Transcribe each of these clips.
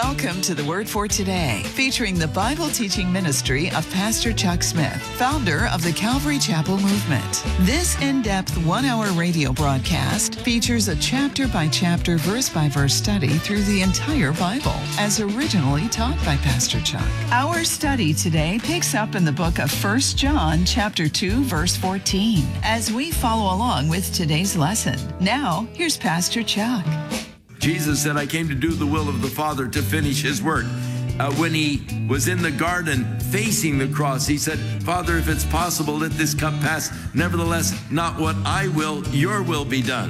Welcome to the Word for Today, featuring the Bible teaching ministry of Pastor Chuck Smith, founder of the Calvary Chapel Movement. This in-depth one-hour radio broadcast features a chapter-by-chapter, verse-by-verse study through the entire Bible, as originally taught by Pastor Chuck. Our study today picks up in the book of 1 John, chapter 2, verse 14, as we follow along with today's lesson. Now, here's Pastor Chuck. Jesus said, I came to do the will of the Father, to finish his work. When he was in the garden facing the cross, he said, Father, if it's possible, let this cup pass. Nevertheless, not what I will, your will be done.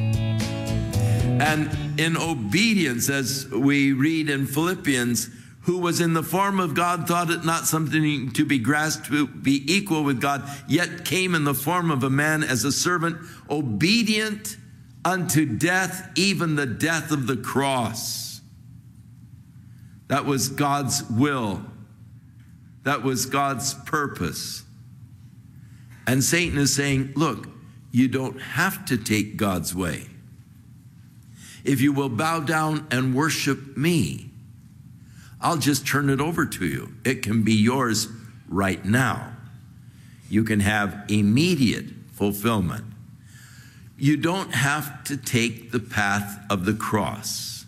And in obedience, as we read in Philippians, who was in the form of God, thought it not something to be grasped, to be equal with God, yet came in the form of a man as a servant, obedient unto death, even the death of the cross. That was God's will. That was God's purpose. And Satan is saying, look, you don't have to take God's way. If you will bow down and worship me, I'll just turn it over to you. It can be yours right now. You can have immediate fulfillment. You don't have to take the path of the cross.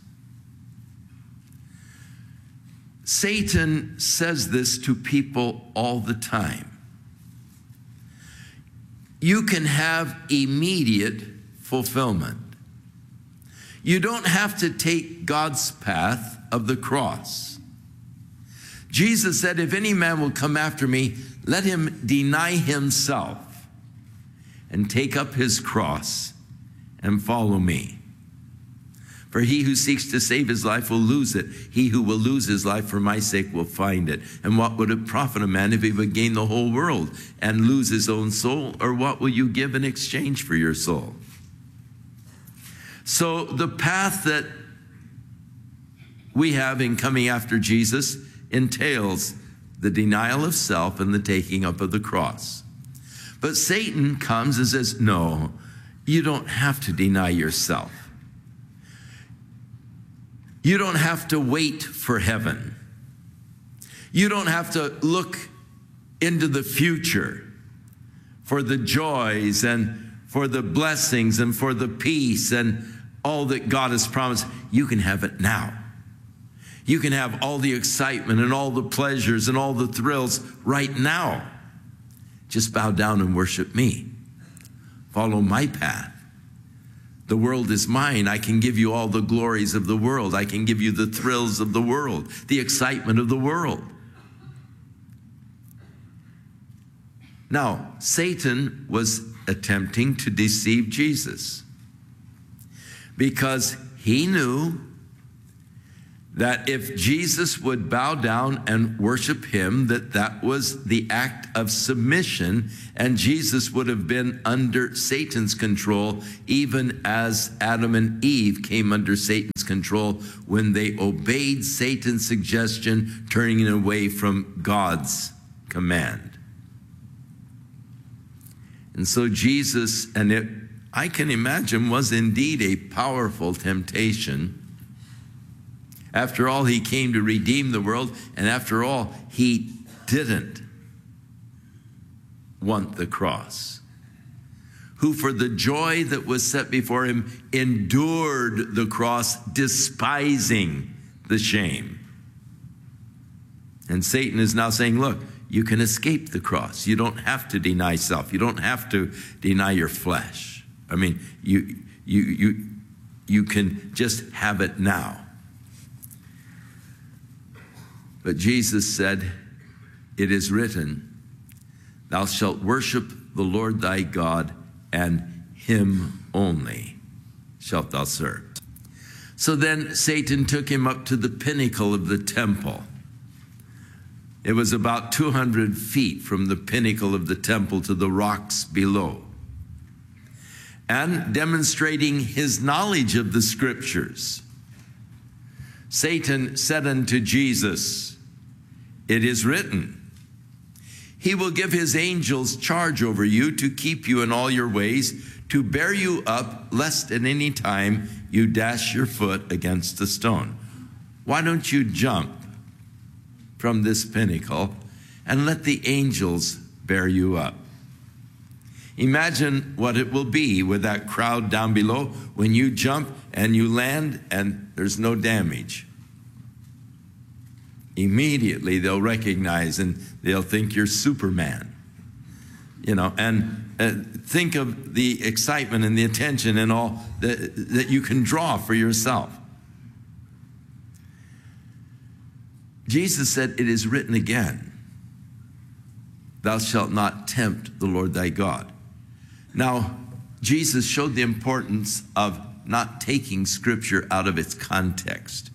Satan says this to people all the time. You can have immediate fulfillment. You don't have to take God's path of the cross. Jesus said, if any man will come after me, let him deny himself and take up his cross and follow me. For he who seeks to save his life will lose it. He who will lose his life for my sake will find it. And what would it profit a man if he would gain the whole world and lose his own soul? Or what will you give in exchange for your soul? So the path that we have in coming after Jesus entails the denial of self and the taking up of the cross. But Satan comes and says, no, you don't have to deny yourself. You don't have to wait for heaven. You don't have to look into the future for the joys and for the blessings and for the peace and all that God has promised. You can have it now. You can have all the excitement and all the pleasures and all the thrills right now. Just bow down and worship me. Follow my path. The world is mine. I can give you all the glories of the world. I can give you the thrills of the world, the excitement of the world. Now, Satan was attempting to deceive Jesus because he knew that if Jesus would bow down and worship him, that was the act of submission, and Jesus would have been under Satan's control, even as Adam and Eve came under Satan's control when they obeyed Satan's suggestion, turning away from God's command. And so Jesus, and it, I can imagine, was indeed a powerful temptation. After all, he came to redeem the world, and after all, he didn't want the cross. Who for the joy that was set before him endured the cross, despising the shame. And Satan is now saying, look, you can escape the cross. You don't have to deny self. You don't have to deny your flesh. I mean, you can just have it now. But Jesus said, it is written, thou shalt worship the Lord thy God, and him only shalt thou serve. So then Satan took him up to the pinnacle of the temple. It was about 200 feet from the pinnacle of the temple to the rocks below. And demonstrating his knowledge of the scriptures, Satan said unto Jesus, it is written, he will give his angels charge over you to keep you in all your ways, to bear you up, lest at any time you dash your foot against a stone. why don't you jump from this pinnacle and let the angels bear you up? Imagine what it will be with that crowd down below when you jump and you land and there's no damage. Immediately they'll recognize and they'll think you're Superman. And think of the excitement and the attention and all that you can draw for yourself. Jesus said, it is written again, thou shalt not tempt the Lord thy God. Now, Jesus showed the importance of not taking Scripture out of its context.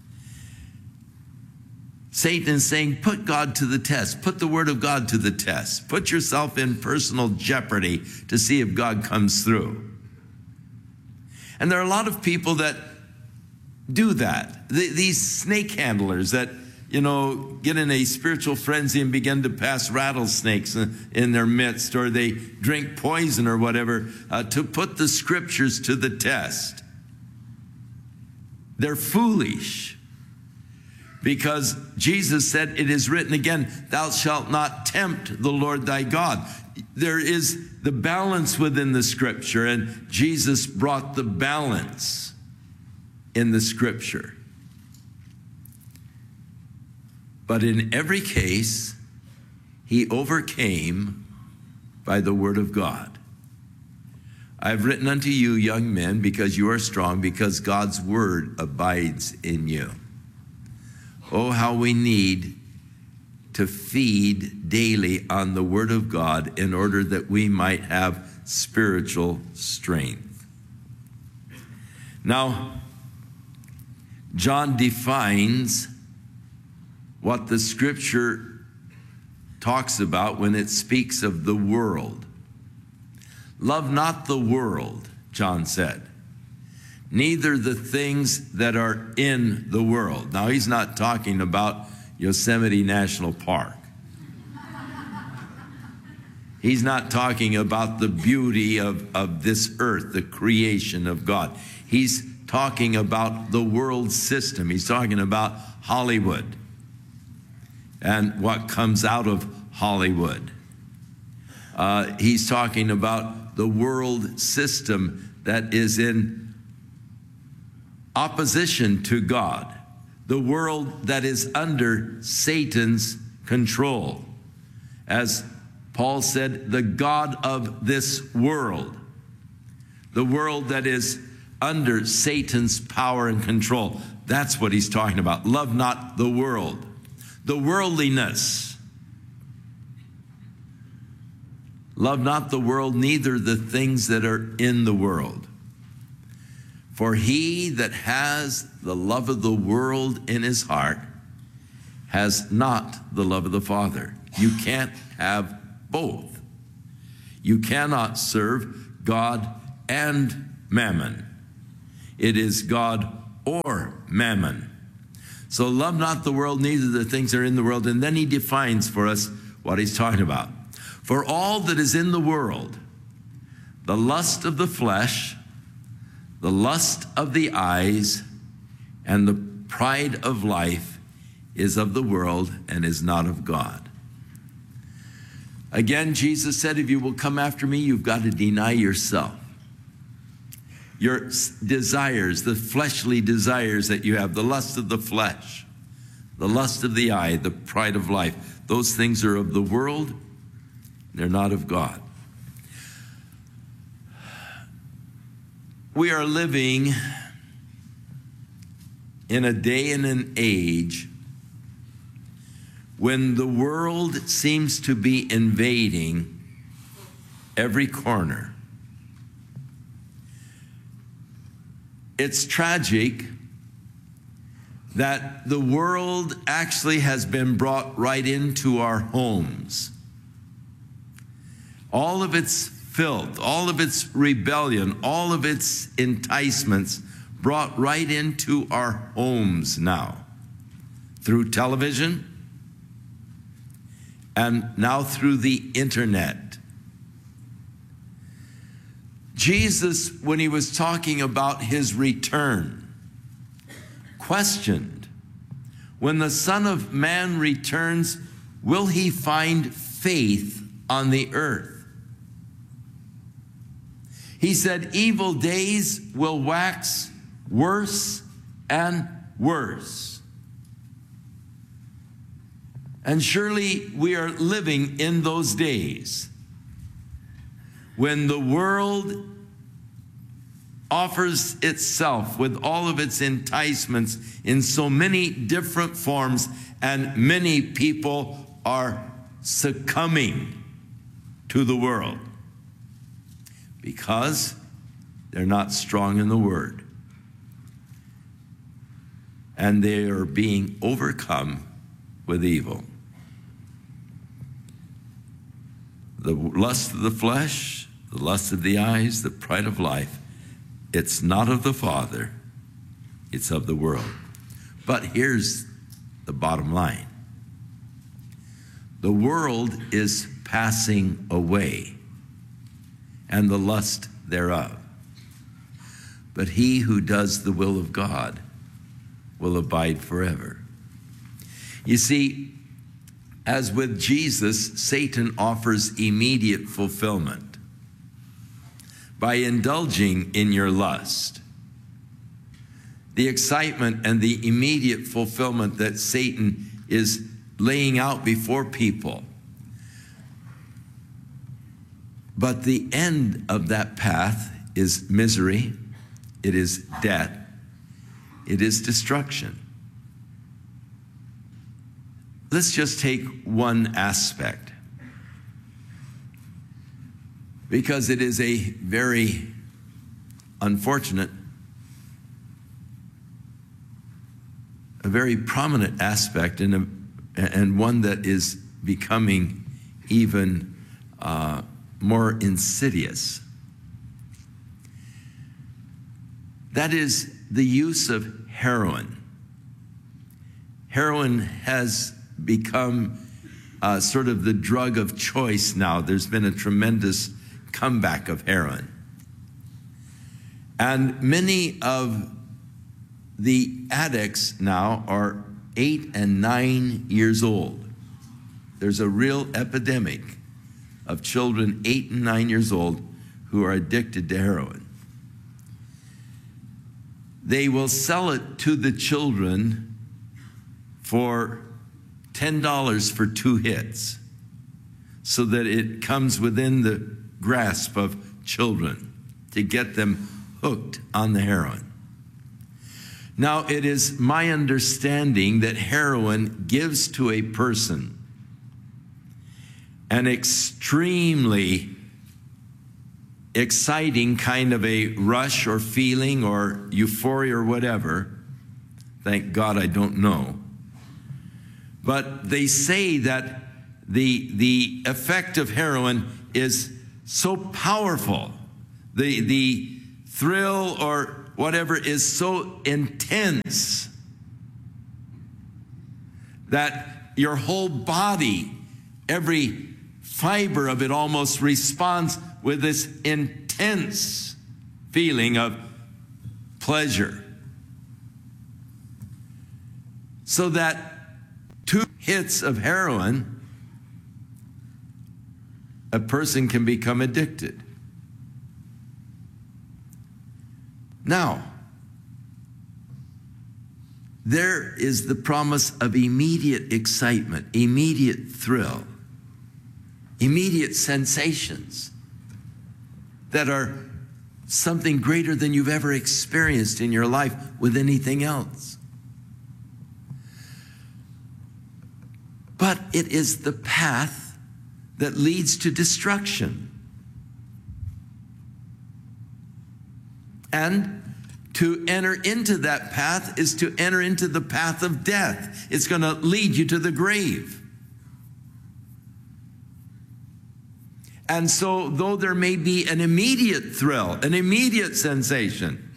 Satan is saying, put God to the test. Put the Word of God to the test. Put yourself in personal jeopardy to see if God comes through. And there are a lot of people that do that. These snake handlers that, get in a spiritual frenzy and begin to pass rattlesnakes in their midst, or they drink poison or whatever, to put the Scriptures to the test. They're foolish. Because Jesus said, it is written again, thou shalt not tempt the Lord thy God. There is the balance within the Scripture, and Jesus brought the balance in the Scripture. But in every case, he overcame by the Word of God. I've written unto you, young men, because you are strong, because God's Word abides in you. Oh, how we need to feed daily on the Word of God in order that we might have spiritual strength. Now, John defines what the Scripture talks about when it speaks of the world. Love not the world, John said, neither the things that are in the world. Now, he's not talking about Yosemite National Park. He's not talking about the beauty of this earth, the creation of God. He's talking about the world system. He's talking about Hollywood and what comes out of Hollywood. He's talking about the world system that is in opposition to God, the world that is under Satan's control. As Paul said, the God of this world, the world that is under Satan's power and control. That's what he's talking about. Love not the world. The worldliness. Love not the world, neither the things that are in the world. For he that has the love of the world in his heart has not the love of the Father. You can't have both. You cannot serve God and mammon. It is God or mammon. So love not the world, neither the things that are in the world. And then he defines for us what he's talking about. For all that is in the world, the lust of the flesh, the lust of the eyes, and the pride of life is of the world and is not of God. Again, Jesus said, if you will come after me, you've got to deny yourself. Your desires, the fleshly desires that you have, the lust of the flesh, the lust of the eye, the pride of life, those things are of the world, they're not of God. We are living in a day and an age when the world seems to be invading every corner. It's tragic that the world actually has been brought right into our homes. All of its filth, all of its rebellion, all of its enticements brought right into our homes now through television and now through the internet. Jesus, when he was talking about his return, questioned when the Son of Man returns, will he find faith on the earth? He said, evil days will wax worse and worse. And surely we are living in those days when the world offers itself with all of its enticements in so many different forms, and many people are succumbing to the world because they're not strong in the Word. And they are being overcome with evil. The lust of the flesh, the lust of the eyes, the pride of life, it's not of the Father, it's of the world. But here's the bottom line. The world is passing away, and the lust thereof. But he who does the will of God will abide forever. You see, as with Jesus, Satan offers immediate fulfillment. By indulging in your lust, the excitement and the immediate fulfillment that Satan is laying out before people. But the end of that path is misery, it is death, it is destruction. Let's just take one aspect, because it is a very unfortunate, a very prominent aspect, and one that is becoming even more insidious. That is the use of heroin. Heroin has become sort of the drug of choice now. There's been a tremendous comeback of heroin. And many of the addicts now are 8 and 9 years old. There's a real epidemic of children 8 and 9 years old who are addicted to heroin. They will sell it to the children for $10 for 2 hits, so that it comes within the grasp of children to get them hooked on the heroin. Now, it is my understanding that heroin gives to a person an extremely exciting kind of a rush or feeling or euphoria or whatever. Thank God I don't know. But they say that the effect of heroin is so powerful. The thrill or whatever is so intense that your whole body, every fiber of it almost responds with this intense feeling of pleasure. So that 2 hits of heroin, a person can become addicted. Now, there is the promise of immediate excitement, immediate thrill, immediate sensations that are something greater than you've ever experienced in your life with anything else. But it is the path that leads to destruction. And to enter into that path is to enter into the path of death. It's going to lead you to the grave. And so, though there may be an immediate thrill, an immediate sensation,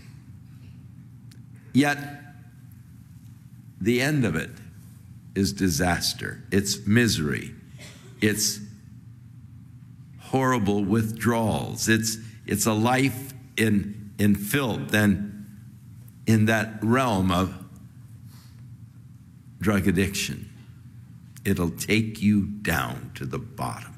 yet the end of it is disaster. It's misery. It's horrible withdrawals. It's a life in filth and in that realm of drug addiction. It'll take you down to the bottom.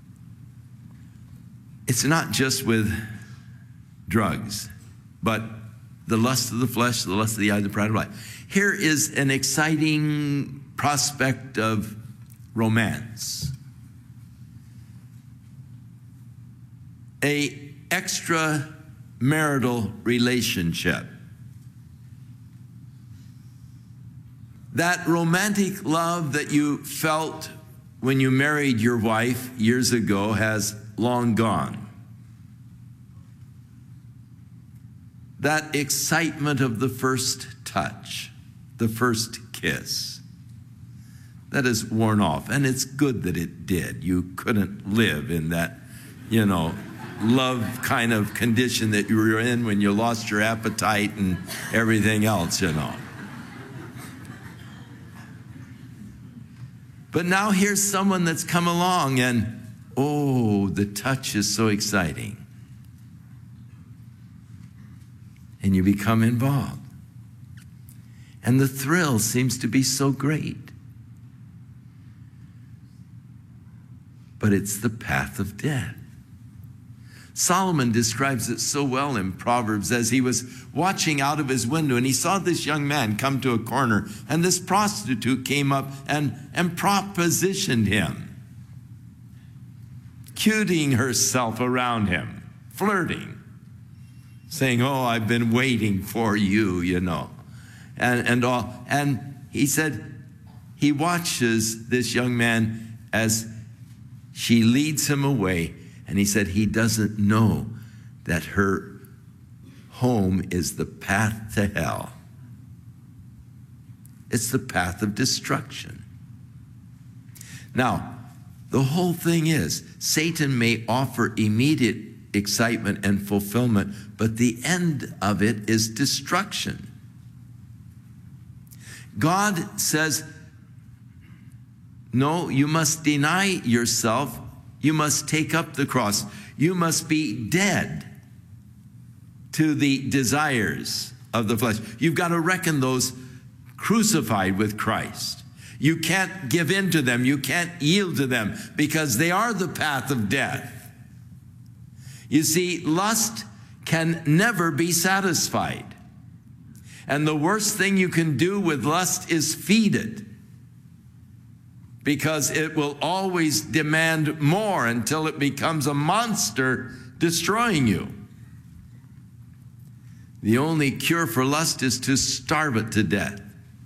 It's not just with drugs, but the lust of the flesh, the lust of the eye, the pride of life. Here is an exciting prospect of romance. A extramarital relationship. That romantic love that you felt when you married your wife years ago has long gone. That excitement of the first touch, the first kiss, that is worn off. And it's good that it did. You couldn't live in that, love kind of condition that you were in when you lost your appetite and everything else, But now here's someone that's come along and, oh, the touch is so exciting. And you become involved. And the thrill seems to be so great. But it's the path of death. Solomon describes it so well in Proverbs as he was watching out of his window and he saw this young man come to a corner and this prostitute came up and propositioned him, cuting herself around him, flirting, saying, oh, I've been waiting for you, and all. And he said he watches this young man as she leads him away. And he said he doesn't know that her home is the path to hell. It's the path of destruction. Now, the whole thing is, Satan may offer immediate excitement and fulfillment, but the end of it is destruction. God says, no, you must deny yourself. You must take up the cross. You must be dead to the desires of the flesh. You've got to reckon those crucified with Christ. You can't give in to them. You can't yield to them because they are the path of death. You see, lust can never be satisfied. And the worst thing you can do with lust is feed it, because it will always demand more until it becomes a monster destroying you. The only cure for lust is to starve it to death.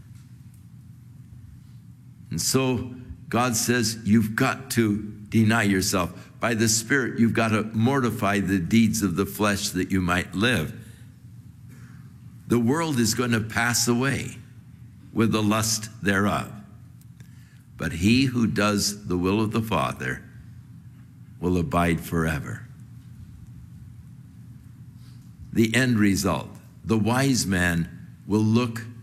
And so God says you've got to deny yourself. By the Spirit, you've got to mortify the deeds of the flesh that you might live. The world is going to pass away with the lust thereof. But he who does the will of the Father will abide forever. The end result, the wise man will look